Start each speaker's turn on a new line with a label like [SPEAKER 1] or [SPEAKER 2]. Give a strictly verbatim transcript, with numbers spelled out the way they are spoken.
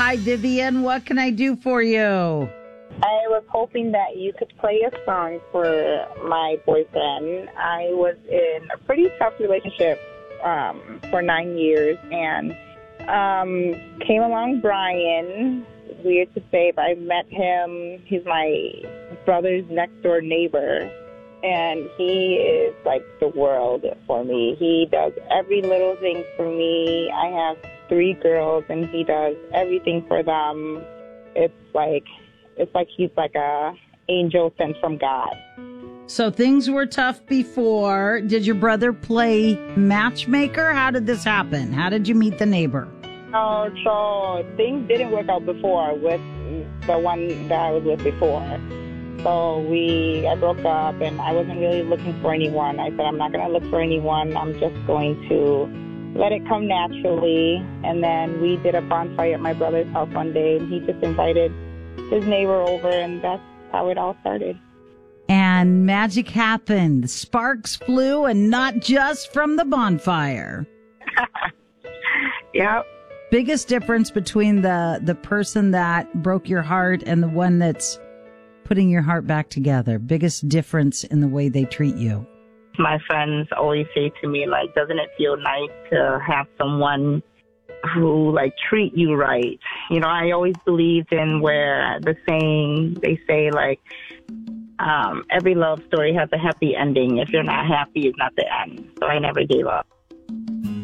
[SPEAKER 1] Hi, Vivian. What can I do for you?
[SPEAKER 2] I was hoping that you could play a song for my boyfriend. I was in a pretty tough relationship um, for nine years, and um, came along Brian. Weird to say, but I met him. He's my brother's next door neighbor, and he is like the world for me. He does every little thing for me. I have three girls, and he does everything for them. It's like it's like he's like a angel sent from God.
[SPEAKER 1] So things were tough before. Did your brother play matchmaker? How did this happen? How did you meet the neighbor?
[SPEAKER 2] Oh, so things didn't work out before with the one that I was with before. So we, I broke up, and I wasn't really looking for anyone. I said, I'm not going to look for anyone. I'm just going to let it come naturally. And then we did a bonfire at my brother's house one day, and he just invited his neighbor over, and that's how it all started.
[SPEAKER 1] And magic happened. Sparks flew, and not just from the bonfire.
[SPEAKER 2] Yep.
[SPEAKER 1] Biggest difference between the, the person that broke your heart and the one that's putting your heart back together? Biggest difference in the way they treat you?
[SPEAKER 2] My friends always say to me, like, doesn't it feel nice to have someone who, like, treat you right? You know, I always believed in where the saying, they say, like, um, every love story has a happy ending. If you're not happy, it's not the end. So I never gave up.